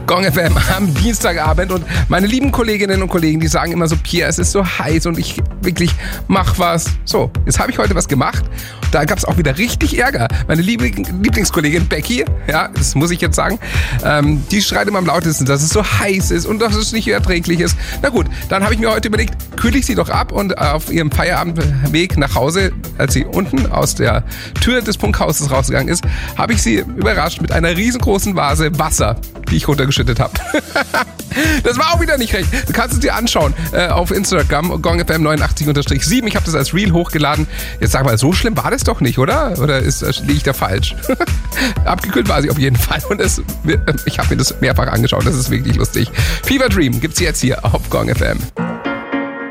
Gong FM am Dienstagabend und meine lieben Kolleginnen und Kollegen, die sagen immer so, Pierre, es ist so heiß und ich wirklich mach was. So, jetzt habe ich heute was gemacht. Da gab es auch wieder richtig Ärger. Meine Lieblingskollegin Becky, ja, das muss ich jetzt sagen, die schreit immer am lautesten, dass es so heiß ist und dass es nicht erträglich ist. Na gut, dann habe ich mir heute überlegt, kühle ich sie doch ab und auf ihrem Feierabendweg nach Hause, als sie unten aus der Tür des Punkhauses rausgegangen ist, habe ich sie überrascht mit einer riesengroßen Vase Wasser, die ich runtergeschüttet habe. Das war auch wieder nicht recht. Du kannst es dir anschauen auf Instagram, GongFM89_7. Ich habe das als Reel hochgeladen. Jetzt sag mal, so schlimm war das doch nicht, oder? Oder liege ich da falsch? Abgekühlt war sie auf jeden Fall. Und ich habe mir das mehrfach angeschaut. Das ist wirklich lustig. Fever Dream gibt's jetzt hier auf GongFM.